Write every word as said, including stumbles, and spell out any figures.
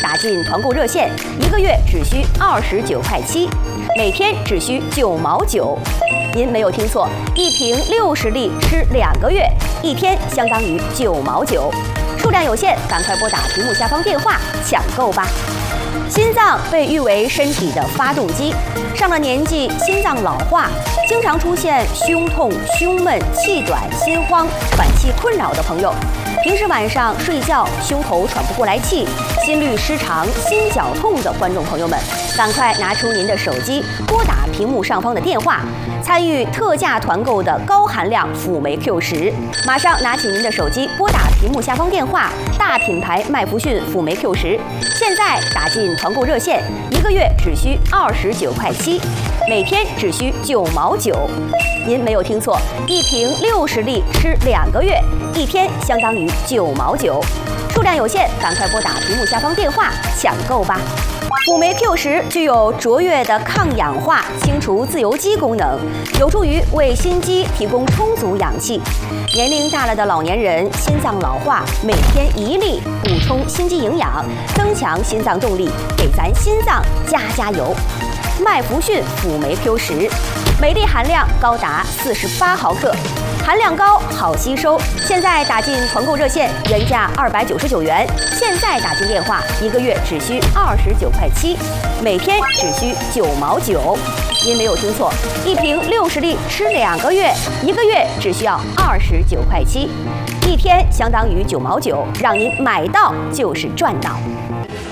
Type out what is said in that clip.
打进团购热线，一个月只需二十九块七，每天只需九毛九。您没有听错，一瓶六十粒吃两个月，一天相当于九毛九。数量有限，赶快拨打屏幕下方电话抢购吧。心脏被誉为身体的发动机，上了年纪，心脏老化，经常出现胸痛、胸闷、气短、心慌、喘气困扰的朋友，平时晚上睡觉胸口喘不过来气、心律失常、心绞痛的观众朋友们，赶快拿出您的手机，拨打屏幕上方的电话，参与特价团购的高含量辅酶 Q 十。马上拿起您的手机，拨打屏幕下方电话，大品牌麦弗逊辅酶 Q 十，现在打进团购热线，一个月只需二十九块七，每天只需九毛九。您没有听错，一瓶六十粒吃两个月，一天相当于九毛九。数量有限，赶快拨打屏幕下方电话抢购吧。辅酶 Q 十具有卓越的抗氧化、清除自由基功能，有助于为心肌提供充足氧气。年龄大了的老年人心脏老化，每天一粒补充心肌营养，增强心脏动力，给咱心脏加加油。麦弗逊辅酶 Q 十，每粒含量高达四十八毫克，含量高，好吸收。现在打进团购热线，原价二百九十九元，现在打进电话，一个月只需二十九块七，每天只需九毛九。您没有听错，一瓶六十粒吃两个月，一个月只需要二十九块七，一天相当于九毛九，让您买到就是赚到。